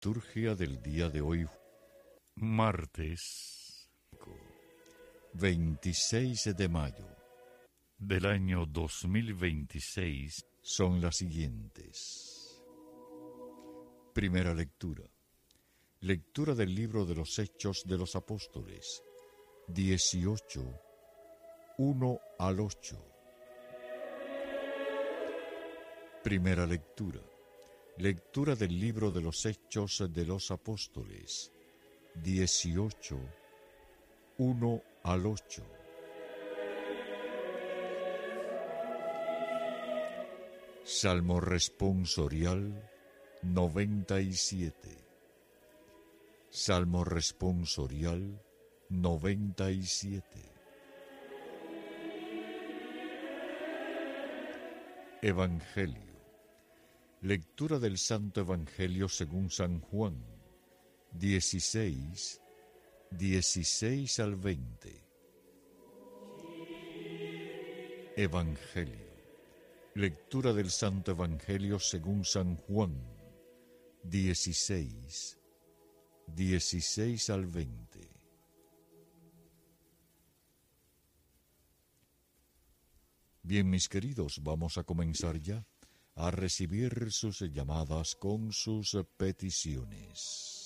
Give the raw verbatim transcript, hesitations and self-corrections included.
Liturgia del día de hoy, martes veintiséis de mayo, del año dos mil veintiséis, son las siguientes. Primera lectura. Lectura del libro de los Hechos de los Apóstoles, dieciocho, uno al ocho. Primera lectura. Lectura del libro de los Hechos de los Apóstoles, dieciocho, uno al ocho. Salmo responsorial noventa y siete. Salmo responsorial noventa y siete. Evangelio. Lectura del Santo Evangelio según San Juan, dieciséis, dieciséis al veinte. Evangelio. Lectura del Santo Evangelio según San Juan, dieciséis, dieciséis al veinte. Bien, mis queridos, vamos a comenzar ya a recibir sus llamadas con sus peticiones.